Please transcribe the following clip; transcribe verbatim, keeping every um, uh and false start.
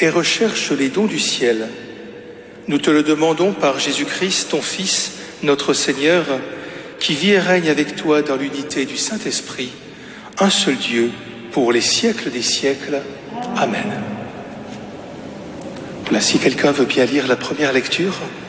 et recherche les dons du ciel. Nous te le demandons par Jésus-Christ, ton Fils, notre Seigneur, qui vit et règne avec toi dans l'unité du Saint-Esprit, un seul Dieu, pour les siècles des siècles. Amen. Voilà, si quelqu'un veut bien lire la première lecture.